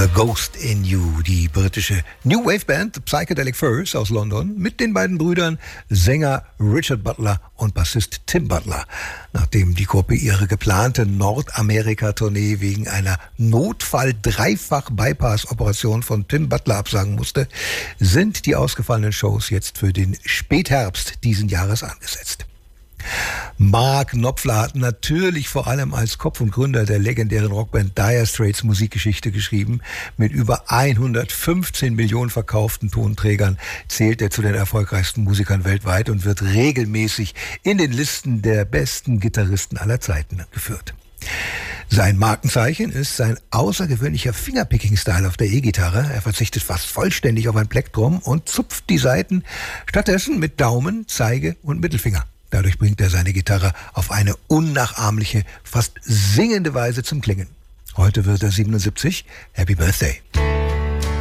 The Ghost in You, die britische New Wave Band Psychedelic Furs aus London mit den beiden Brüdern Sänger Richard Butler und Bassist Tim Butler. Nachdem die Gruppe ihre geplante Nordamerika-Tournee wegen einer Notfall-Dreifach-Bypass-Operation von Tim Butler absagen musste, sind die ausgefallenen Shows jetzt für den Spätherbst diesen Jahres angesetzt. Mark Knopfler hat natürlich vor allem als Kopf und Gründer der legendären Rockband Dire Straits Musikgeschichte geschrieben. Mit über 115 Millionen verkauften Tonträgern zählt er zu den erfolgreichsten Musikern weltweit und wird regelmäßig in den Listen der besten Gitarristen aller Zeiten geführt. Sein Markenzeichen ist sein außergewöhnlicher Fingerpicking-Style auf der E-Gitarre. Er verzichtet fast vollständig auf ein Plektrum und zupft die Saiten stattdessen mit Daumen, Zeige und Mittelfinger. Dadurch bringt er seine Gitarre auf eine unnachahmliche, fast singende Weise zum Klingen. Heute wird er 77. Happy Birthday.